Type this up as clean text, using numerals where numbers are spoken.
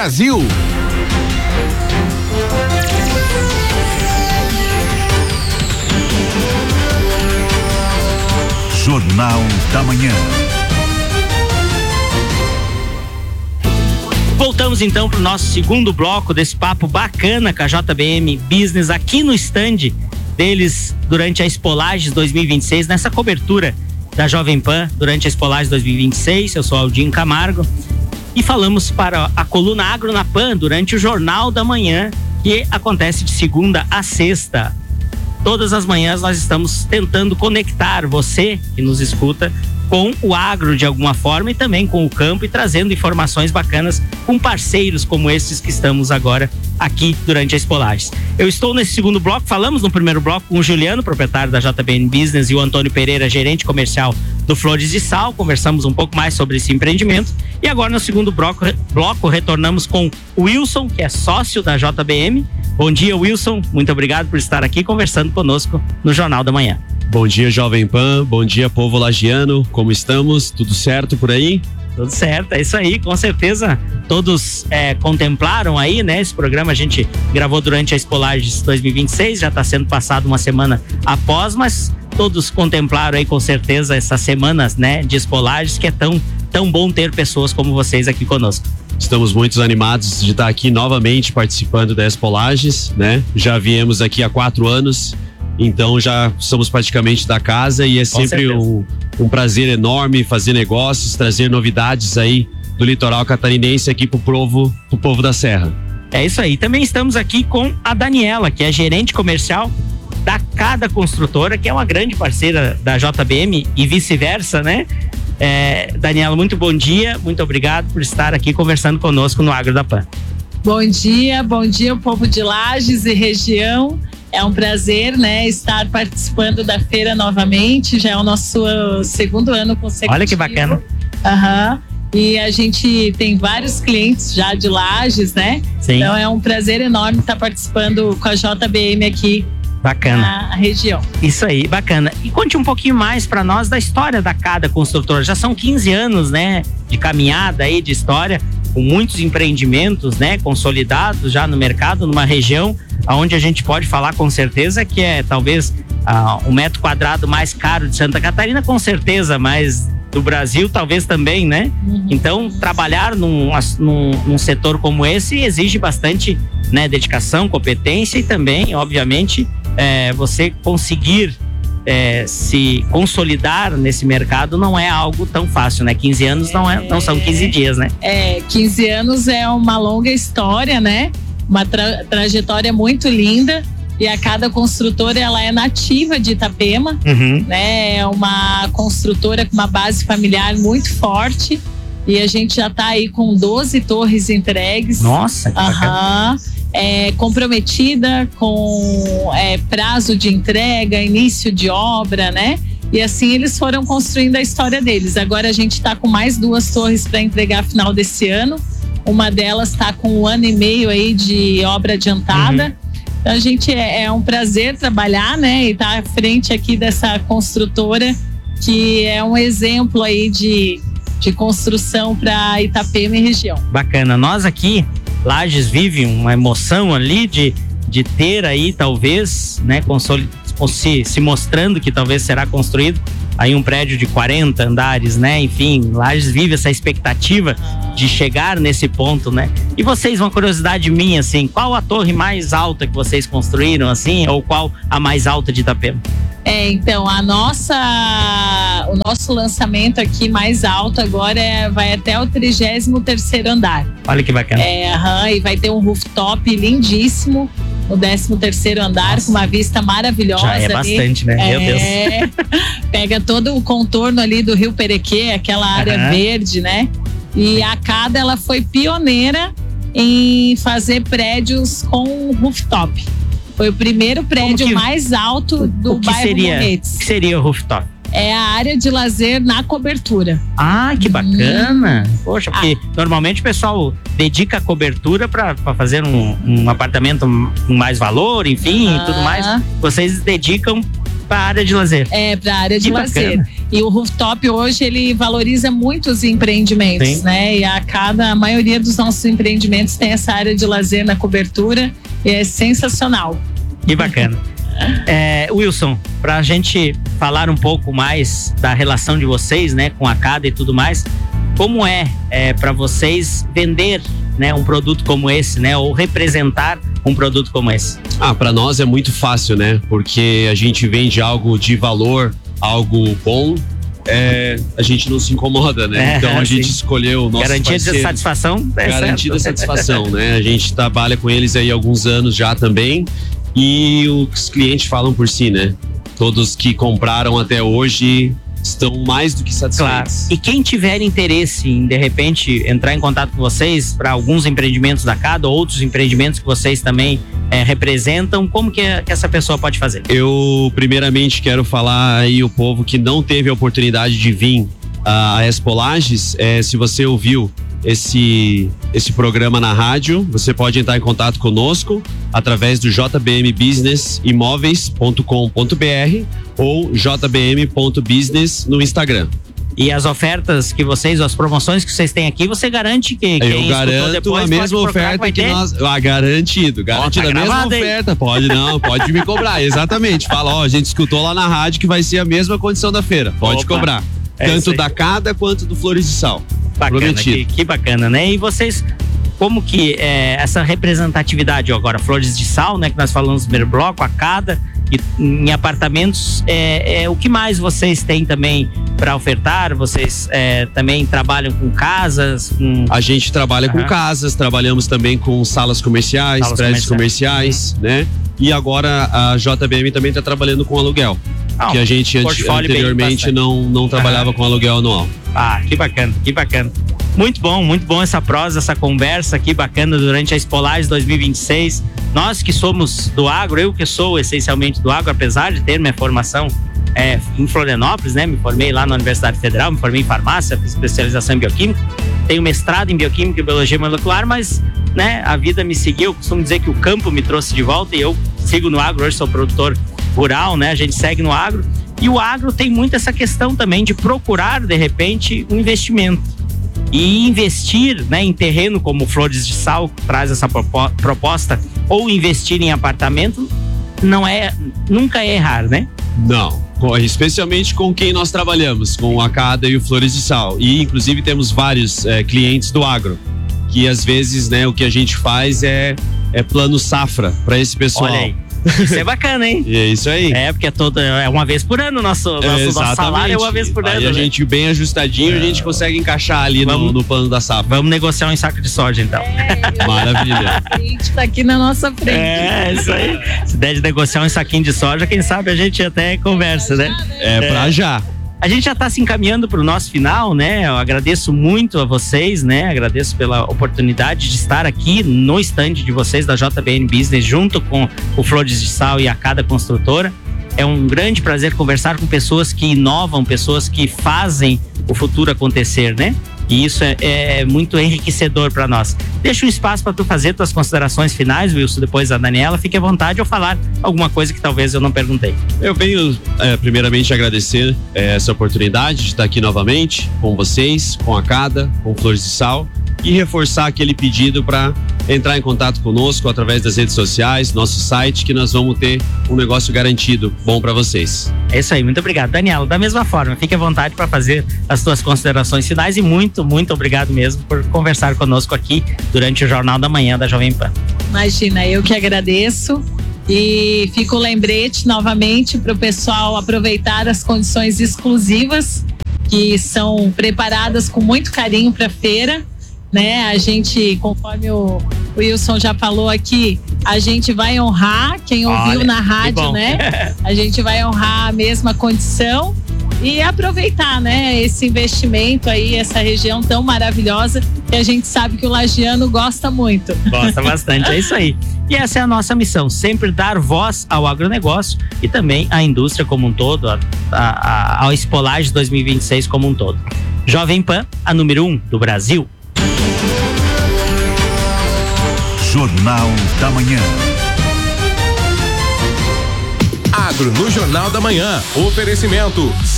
Brasil. Jornal da Manhã. Voltamos então para o nosso segundo bloco desse papo bacana com a JBM Business aqui no stand deles durante a Expolages 2026, nessa cobertura da Jovem Pan durante a Expolages 2026. Eu sou Aldinho Camargo e falamos para a coluna Agro na Pan durante o Jornal da Manhã, que acontece de segunda a sexta. Todas as manhãs nós estamos tentando conectar você que nos escuta com o agro de alguma forma e também com o campo, e trazendo informações bacanas com parceiros como esses que estamos agora aqui durante a Expolages. Eu estou nesse segundo bloco, falamos no primeiro bloco com o Juliano, proprietário da JBM Business, e o Antônio Pereira, gerente comercial do Flores de Sal. Conversamos um pouco mais sobre esse empreendimento, e agora no segundo bloco retornamos com o Wilson, que é sócio da JBM. Bom dia, Wilson, muito obrigado por estar aqui conversando conosco no Jornal da Manhã. Bom dia, Jovem Pan, bom dia, povo lagiano, como estamos? Tudo certo por aí? Tudo certo, é isso aí, com certeza todos contemplaram aí, né? Esse programa a gente gravou durante a Expolages 2026, já está sendo passado uma semana após, mas todos contemplaram aí com certeza essas semanas, né, de Expolages, que é tão bom ter pessoas como vocês aqui conosco. Estamos muito animados de estar aqui novamente participando da Expolages, né? Já viemos aqui há 4 anos, então já somos praticamente da casa, e é sempre um prazer enorme fazer negócios, trazer novidades aí do litoral catarinense aqui pro povo da Serra. É isso aí. Também estamos aqui com a Daniela, que é gerente comercial da Cada Construtora, que é uma grande parceira da JBM e vice-versa, né? Daniela, muito bom dia, muito obrigado por estar aqui conversando conosco no Agro da Pan. Bom dia, povo de Lages e região. É um prazer, né, estar participando da feira novamente. Já é o nosso segundo ano consecutivo. Olha que bacana. E a gente tem vários clientes já de Lages, né? Sim. Então é um prazer enorme estar participando com a JBM aqui. Bacana. Na região. Isso aí, bacana. E conte um pouquinho mais para nós da história da Cada Construtora. Já são 15 anos, né, de caminhada aí, de história, com muitos empreendimentos, né, consolidados já no mercado, numa região onde a gente pode falar com certeza que é talvez o metro quadrado mais caro de Santa Catarina, com certeza, mas do Brasil talvez também, né? Uhum. Então, trabalhar num setor como esse exige bastante, né, dedicação, competência, e também, obviamente, você conseguir se consolidar nesse mercado não é algo tão fácil, né? 15 anos não são 15 dias, né? 15 anos é uma longa história, né? Uma trajetória muito linda. E a Cada Construtora, ela é nativa de Itapema, né? É uma construtora com uma base familiar muito forte, e a gente já está aí com 12 torres entregues. Nossa, que bacana. Comprometida com prazo de entrega, início de obra, né? E assim eles foram construindo a história deles. Agora a gente está com mais 2 torres para entregar final desse ano. Uma delas está com 1 ano e meio aí de obra adiantada. Então a gente é um prazer trabalhar, né? E estar à frente aqui dessa construtora, que é um exemplo aí de construção para Itapema e região. Bacana. Nós aqui, Lages, vive uma emoção ali de ter aí, talvez, né, se mostrando que talvez será construído aí um prédio de 40 andares, né? Enfim, Lages vive essa expectativa de chegar nesse ponto, né? E vocês, uma curiosidade minha, assim, qual a torre mais alta que vocês construíram, assim, ou qual a mais alta de Itapema? Então, o nosso lançamento aqui mais alto agora vai até o 33º andar. Olha que bacana. E vai ter um rooftop lindíssimo no 13º andar. Nossa, com uma vista maravilhosa. Já é ali. Bastante, né? Meu Deus. Pega todo o contorno ali do Rio Perequê, aquela área verde, né? E a Cada, ela foi pioneira em fazer prédios com rooftop. Foi o primeiro prédio mais alto do bairro Morretes. O que seria o rooftop? É a área de lazer na cobertura. Ah, que bacana! Poxa, porque normalmente o pessoal dedica a cobertura para fazer um apartamento com mais valor, enfim, e tudo mais. Vocês dedicam para a área de lazer. Para a área de Que lazer. bacana. E o rooftop hoje, ele valoriza muito os empreendimentos, Sim. né? E a maioria dos nossos empreendimentos tem essa área de lazer na cobertura e é sensacional. Que bacana. Wilson, para a gente falar um pouco mais da relação de vocês, né, com a Cada e tudo mais, como é para vocês vender, né, um produto como esse, né, ou representar um produto como esse? Para nós é muito fácil, né? Porque a gente vende algo de valor, algo bom, a gente não se incomoda, né? Então a gente escolheu o nosso garantia parceiro. de satisfação. Garantida satisfação, né? A gente trabalha com eles aí há alguns anos já também e os clientes falam por si, né? Todos que compraram até hoje estão mais do que satisfeitos. Claro. E quem tiver interesse em, de repente, entrar em contato com vocês para alguns empreendimentos da Cada, outros empreendimentos que vocês também representam, como que essa pessoa pode fazer? Eu, primeiramente, quero falar aí o povo que não teve a oportunidade de vir a Expo Lages, se você ouviu esse programa na rádio, você pode entrar em contato conosco através do jbmbusinessimóveis.com.br ou jbm.business no Instagram. E as ofertas que vocês, as promoções que vocês têm aqui, você garante que quem escutou depois a mesma oferta que nós... garantido tá a mesma gravado, oferta. Hein? Pode me cobrar, exatamente. Fala, a gente escutou lá na rádio que vai ser a mesma condição da feira, pode cobrar. Tanto da Cada quanto do Flores de Sal. Bacana, que bacana, né? E vocês, como que essa representatividade agora, Flores de Sal, né? Que nós falamos no primeiro bloco, a Cada, e em apartamentos, o que mais vocês têm também para ofertar? Vocês também trabalham com casas? A gente trabalha com casas, trabalhamos também com salas comerciais, prédios comerciais, né? E agora a JBM também está trabalhando com aluguel. Que a gente anteriormente não trabalhava com aluguel anual. Que bacana, que bacana. Muito bom essa prosa, essa conversa aqui bacana durante a Expo Lages 2026. Nós que somos do agro, eu que sou essencialmente do agro, apesar de ter minha formação em Florianópolis, né? Me formei lá na Universidade Federal, me formei em farmácia, fiz especialização em bioquímica, tenho mestrado em bioquímica e biologia molecular, mas, né, a vida me seguiu. Eu costumo dizer que o campo me trouxe de volta e eu sigo no agro, hoje sou produtor rural, né? A gente segue no agro e o agro tem muito essa questão também de procurar, de repente, um investimento e investir, né, em terreno como Flores de Sal traz essa proposta, ou investir em apartamento nunca é errar, né? Não, especialmente com quem nós trabalhamos, com a Cada e o Flores de Sal, e inclusive temos vários clientes do agro, que às vezes, né, o que a gente faz é plano safra para esse pessoal. Olha aí. Isso é bacana, hein? É isso aí. Porque é uma vez por ano nosso salário, é uma vez por ano. Aí a gente bem ajustadinho, a gente consegue encaixar ali no plano da safra. Vamos negociar um saco de soja, então. Maravilha. A gente tá aqui na nossa frente. Isso aí. Se der de negociar um saquinho de soja, quem sabe a gente até conversa, né? Pra já. A gente já está se encaminhando para o nosso final, né? Eu agradeço muito a vocês, né? Agradeço pela oportunidade de estar aqui no stand de vocês da JBM Business, junto com o Flores de Sal e a Cada Construtora. É um grande prazer conversar com pessoas que inovam, pessoas que fazem o futuro acontecer, né? E isso é muito enriquecedor para nós. Deixa um espaço para tu fazer tuas considerações finais, Wilson, depois a Daniela. Fique à vontade ou falar alguma coisa que talvez eu não perguntei. Eu venho primeiramente agradecer essa oportunidade de estar aqui novamente com vocês, com a Cada, com Flores de Sal, e reforçar aquele pedido para entrar em contato conosco através das redes sociais, nosso site, que nós vamos ter um negócio garantido bom para vocês. É isso aí, muito obrigado. Daniela, da mesma forma, fique à vontade para fazer as suas considerações finais e muito obrigado mesmo por conversar conosco aqui durante o Jornal da Manhã da Jovem Pan. Imagina, eu que agradeço e fica o lembrete novamente para o pessoal aproveitar as condições exclusivas que são preparadas com muito carinho para a feira, né? A gente, conforme o Wilson já falou aqui, a gente vai honrar quem ouviu na rádio, né? A gente vai honrar a mesma condição e aproveitar, né, esse investimento aí, essa região tão maravilhosa que a gente sabe que o lagiano gosta muito. Gosta bastante, é isso aí. E essa é a nossa missão, sempre dar voz ao agronegócio e também à indústria como um todo, ao Expo Lages 2026 como um todo. Jovem Pan, a número 1 do Brasil. Jornal da Manhã. Agro no Jornal da Manhã. Oferecimento